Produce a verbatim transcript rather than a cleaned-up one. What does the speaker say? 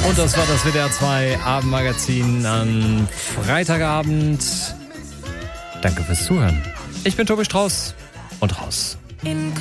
Und das war das W D R zwei Abendmagazin am Freitagabend. Danke fürs Zuhören. Ich bin Tobi Strauß und raus.